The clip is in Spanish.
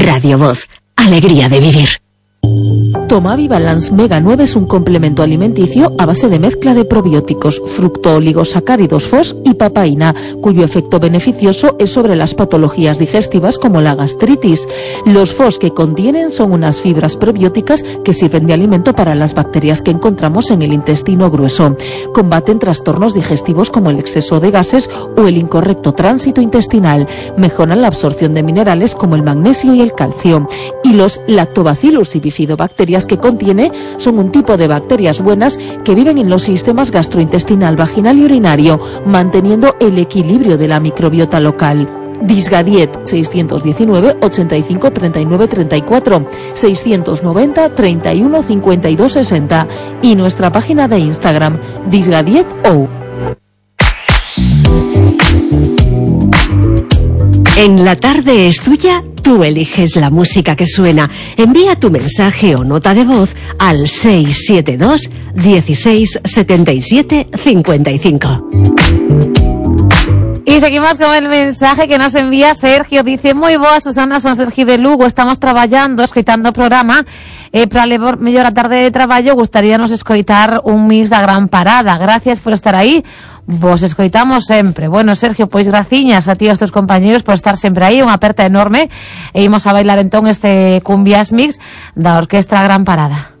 Radio Voz, alegría de vivir. Tomavi Balance Mega 9 es un complemento alimenticio a base de mezcla de probióticos, fructooligosacáridos FOS y papaína, cuyo efecto beneficioso es sobre las patologías digestivas como la gastritis. Los FOS que contienen son unas fibras probióticas que sirven de alimento para las bacterias que encontramos en el intestino grueso. Combaten trastornos digestivos como el exceso de gases o el incorrecto tránsito intestinal. Mejoran la absorción de minerales como el magnesio y el calcio. Y los lactobacillus y bifidobacterias que contiene son un tipo de bacterias buenas que viven en los sistemas gastrointestinal, vaginal y urinario, manteniendo el equilibrio de la microbiota local. Disgadiet 619 85 39 34 690 31 52 60 y nuestra página de Instagram disgadietou. En la tarde es tuya, tú eliges la música que suena. Envía tu mensaje o nota de voz al 672 16 77 55. Y seguimos con el mensaje que nos envía Sergio. Dice: moi boa, Susana, son Sergio de Lugo. Estamos traballando, escoitando o programa. Para levar mellor a tarde de traballo, gustaríanos escoitar un mix da Gran Parada. Gracias por estar aí. Vos escoitamos sempre. Bueno, Sergio, pois graciñas a ti e aos teus compañeros por estar sempre aí. Unha aperta enorme. E imos a bailar entón este cumbias mix da Orquestra Gran Parada.